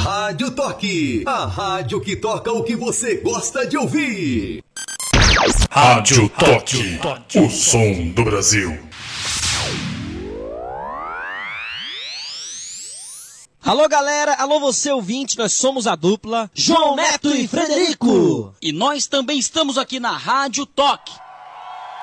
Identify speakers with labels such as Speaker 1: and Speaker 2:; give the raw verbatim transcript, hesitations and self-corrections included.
Speaker 1: Rádio Toque, a rádio que toca o que você gosta de ouvir.
Speaker 2: Rádio Toque, o som do Brasil.
Speaker 3: Alô galera, alô você ouvinte, nós somos a dupla João Neto e Frederico.
Speaker 4: E nós também estamos aqui na Rádio Toque.